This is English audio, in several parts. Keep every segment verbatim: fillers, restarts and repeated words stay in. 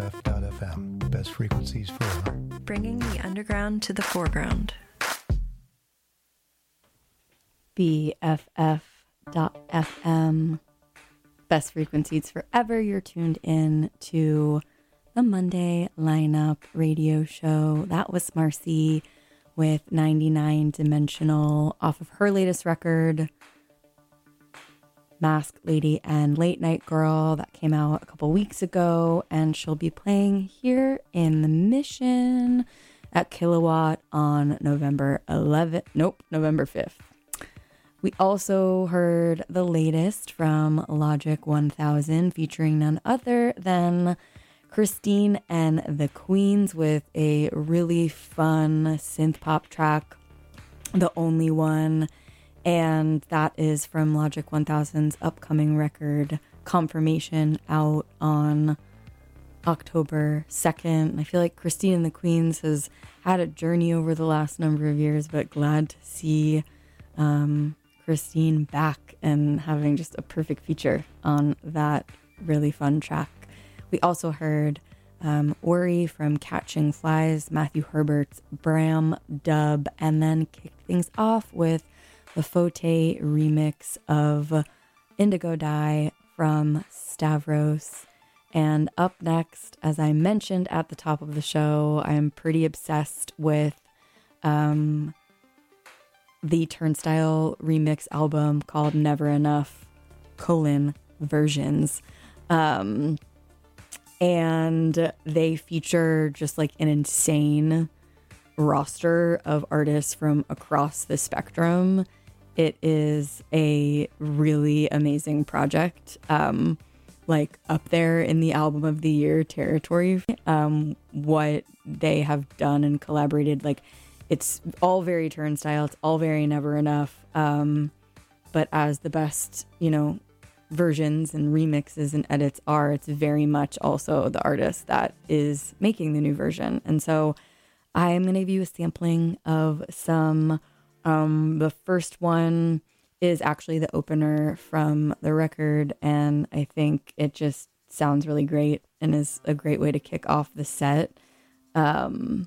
F dot F M. Best frequencies forever. Bringing the underground to the foreground. B F F dot F M. Best frequencies forever. You're tuned in to the Monday Lineup radio show. That was Marcy with ninety-nine Dimensional off of her latest record, Mask Lady and Late Night Girl, that came out a couple weeks ago, and she'll be playing here in the Mission at Kilowatt on November eleventh. Nope, November fifth. We also heard the latest from Logic one thousand featuring none other than Christine and the Queens with a really fun synth pop track, The Only One. And that is from Logic one thousand's upcoming record, Confirmation, out on October second. I feel like Christine and the Queens has had a journey over the last number of years, but glad to see um, Christine back and having just a perfect feature on that really fun track. We also heard um, Ori from Catching Flies, Matthew Herbert's Bram dub, and then kicked things off with the Fote remix of Indigo Dye from Stavros. And up next, as I mentioned at the top of the show, I am pretty obsessed with um, the Turnstile remix album called Never Enough, colon, versions. Um, and they feature just like an insane roster of artists from across the spectrum. It is a really amazing project, um, like up there in the album of the year territory. Um, what they have done and collaborated, like it's all very Turnstile, it's all very Never Enough, um, but as the best, you know, versions and remixes and edits are, it's very much also the artist that is making the new version. And so I am going to give you a sampling of some. Um, the first one is actually the opener from the record, and I think it just sounds really great and is a great way to kick off the set. Um,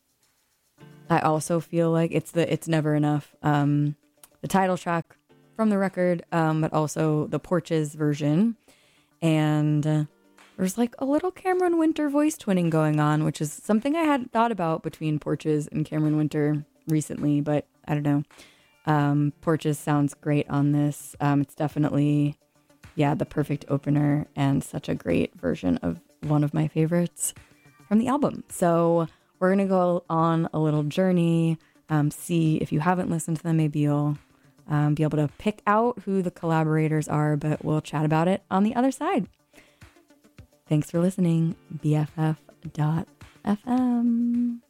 I also feel like it's the It's Never Enough, um, the title track from the record, um, but also the Porches version. And uh, there's like a little Cameron Winter voice twinning going on, which is something I hadn't thought about between Porches and Cameron Winter recently, but I don't know. Um, Porches sounds great on this. Um, it's definitely, yeah, the perfect opener and such a great version of one of my favorites from the album. So we're going to go on a little journey, um, see if you haven't listened to them, maybe you'll um, be able to pick out who the collaborators are, but we'll chat about it on the other side. Thanks for listening. B F F dot F M.